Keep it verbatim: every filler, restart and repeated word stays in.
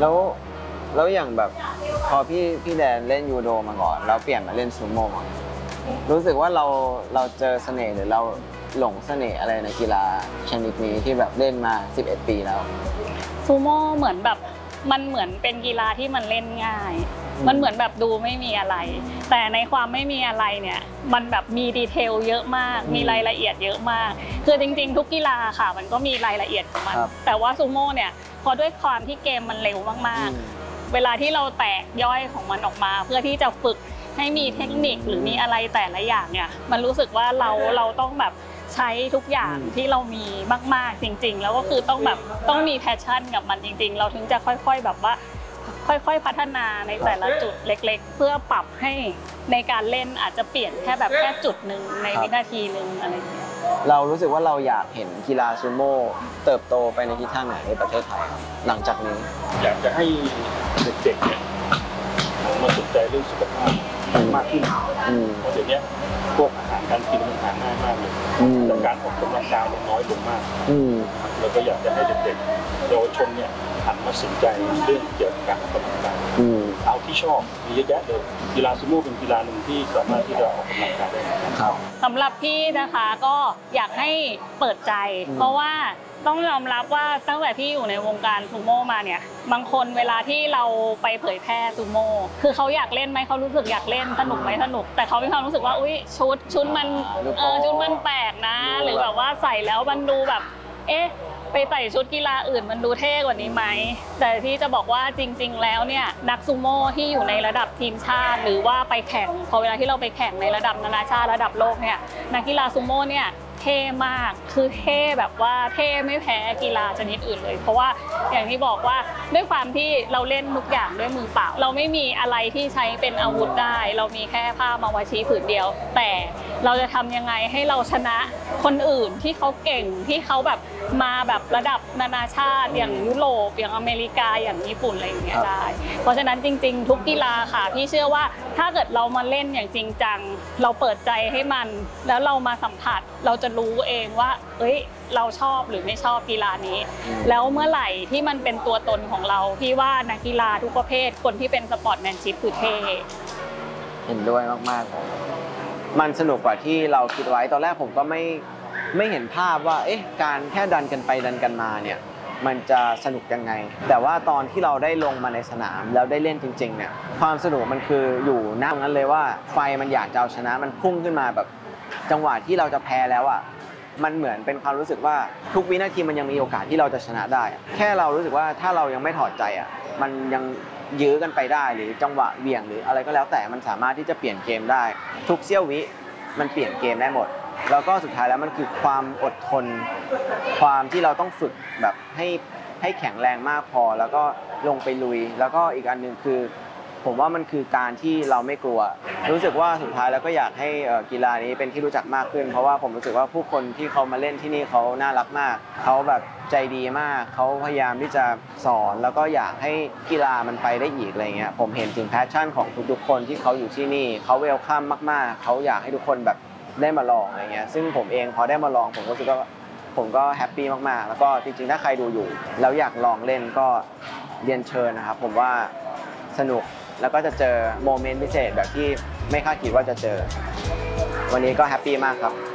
แล้วแล้วอย่างแบบพอพี่พี่แดนเล่นยูโดมาก่อนแล้วเปลี่ยนมาเล่นซูโม่รู้สึกว่าเราเราเจอเสน่ห์หรือเราหลงเสน่ห์อะไรในกีฬาชนิดนี้ที่แบบเล่นมาสิบเอ็ดปีแล้วซูโม่เหมือนแบบมันเหมือนเป็นกีฬาที่มันเล่นง่ายมันเหมือนแบบดูไม่มีอะไรแต่ในความไม่มีอะไรเนี่ยมันแบบมีดีเทลเยอะมากมีรายละเอียดเยอะมากคือจริงๆทุกกีฬาค่ะมันก็มีรายละเอียดของมันแต่ว่าซูโม่เนี่ยพอด้วยความที่เกมมันเร็วมากๆเวลาที่เราแตกย่อยของมันออกมาเพื่อที่จะฝึกให้มีเทคนิคหรือมีอะไรแต่ละอย่างเนี่ยมันรู้สึกว่าเราเราต้องแบบใช้ทุกอย่างที่เรามีมากๆจริงๆแล้วก็คือต้องแบบต้องมีแพชชั่นกับมันจริงๆเราถึงจะค่อยๆแบบว่าค่อยๆพัฒนาในแต่ละจุดเล็กๆเพื่อปรับให้ในการเล่นอาจจะเปลี่ยนแค่แบบแค่จุดหนึ่งในวินาทีหนึ่งอะไรอย่างเงี้ยเรารู้สึกว่าเราอยากเห็นกีฬาซูโม่เติบโตไปในทิศทางไหนในประเทศไทยหลังจากนี้อยากจะให้เด็กๆเนี่ยมาสนใจเรื่องสุขภาพมากขึ้นเพราะเดี๋ยวนี้พวกอาหารการกินมันหาง่ายมากเลยแต่การออกกำลังกายมันน้อยลงมากแล้วก็อยากจะให้เด็กๆเยาวชนเนี่ยหันมาสนใจเรื่องเกี่ยวกับการออกกำลังกายเอาที่ชอบมีเยอะแยะเลยกีฬาซูโม่เป็นกีฬาหนึ่งที่สามารถที่จะออกกำลังกายได้ครับสำหรับพี่นะคะก็อยากให้เปิดใจเพราะว่าต้องยอมรับว่าตั้งแต่ที่อยู่ในวงการซูโม่มาเนี่ยบางคนเวลาที่เราไปเผยแพร่ซูโม่คือเขาอยากเล่นไหมเขารู้สึกอยากเล่นสนุกไหมสนุกแต่เขามีความรู้สึกว่าอุ้ยชุดชุดมันเออชุดมันแปลกนะหรือแบบว่าใส่แล้วมันดูแบบเอ๊ะไปใส่ชุดกีฬาอื่นมันดูเท่กว่านี้ไหมแต่ที่จะบอกว่าจริงๆแล้วเนี่ยนักซูโม่ที่อยู่ในระดับทีมชาติหรือว่าไปแข่งพอเวลาที่เราไปแข่งในระดับนานาชาติระดับโลกเนี่ยนักกีฬาซูโม่เนี่ยเท่มากคือเท่แบบว่าเท่ไม่แพ้กีฬาชนิดอื่นเลยเพราะว่าอย่างที่บอกว่าด้วยความที่เราเล่นทุกอย่างด้วยมือเปล่าเราไม่มีอะไรที่ใช้เป็นอาวุธได้เรามีแค่ผ้ามาวาชีผืนเดียวแต่เราจะทำยังไงให้เราชนะคนอื่นที่เขาเก่งที่เขาแบบมาแบบระดับนานาชาติอย่างยุโรปอย่างอเมริกาอย่างญี่ปุ่นอะไรอย่างเงี้ยได้เพราะฉะนั้นจริงๆทุกกีฬาค่ะพี่เชื่อว่าถ้าเกิดเรามาเล่นอย่างจริงจังเราเปิดใจให้มันแล้วเรามาสัมผัสเราจะรู้เองว่าเอ้ยเราชอบหรือไม่ชอบกีฬานี้แล้วเมื่อไหร่ที่มันเป็นตัวตนของเราพี่ว่านักกีฬาทุกประเภทคนที่เป็นสปอร์ตแมนชิพคือเท่เห็นด้วยมากๆเลยมันสนุกกว่าที่เราคิดไว้ตอนแรกผมก็ไม่ไม่เห็นภาพว่าเอ๊ะการแค่ดันกันไปดันกันมาเนี่ยมันจะสนุกยังไงแต่ว่าตอนที่เราได้ลงมาในสนามแล้วได้เล่นจริงๆเนี่ยความสนุกมันคืออยู่หน้านั้นเลยว่าไฟมันอยากจะเอาชนะมันพุ่งขึ้นมาแบบจังหวะที่เราจะแพ้แล้วอ่ะมันเหมือนเป็นความรู้สึกว่าทุกวินาทีมันยังมีโอกาสที่เราจะชนะได้แค่เรารู้สึกว่าถ้าเรายังไม่ถอดใจอ่ะมันยังยื้อกันไปได้หรือจังหวะเบี่ยงหรืออะไรก็แล้วแต่มันสามารถที่จะเปลี่ยนเกมได้ทุกเสี้ยววิมันเปลี่ยนเกมได้หมดแล้วก็สุดท้ายแล้วมันคือความอดทนความที่เราต้องฝึกแบบให้ให้แข็งแรงมากพอแล้วก็ลงไปลุยแล้วก็อีกอันหนึ่งคือผมว่ามันคือการที่เราไม่กลัวรู้สึกว่าสุดท้ายแล้วก็อยากให้กีฬานี้เป็นที่รู้จักมากขึ้นเพราะว่าผมรู้สึกว่าผู้คนที่เขามาเล่นที่นี่เขาน่ารักมากเขาแบบใจดีมากเขาพยายามที่จะสอนแล้วก็อยากให้กีฬามันไปได้อีกอะไรเงี้ยผมเห็นถึงแพชชั่นของทุกๆคนที่เขาอยู่ที่นี่เขาเวลคัมมากๆเขาอยากให้ทุกคนแบบได้มาลองอะไรเงี้ยซึ่งผมเองพอได้มาลองผมก็รู้สึกว่าผมก็แฮปปี้มากๆแล้วก็จริงๆถ้าใครดูอยู่แล้วอยากลองเล่นก็เรียนเชิญนะครับผมว่าสนุกแล้วก็จะเจอโมเมนต์พิเศษแบบที่ไม่คาดคิดว่าจะเจอวันนี้ก็แฮปปี้มากครับ